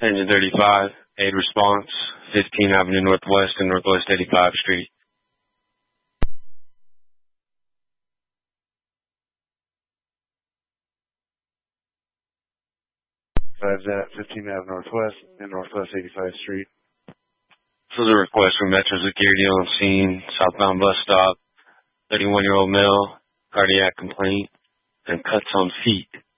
Engine 35, aid response, 15 Avenue Northwest and Northwest 85 Street. Five's at 15 Ave Northwest and Northwest 85th Street. So the request for Metro Security on scene, southbound bus stop, 31-year-old male, cardiac complaint, and cuts on feet.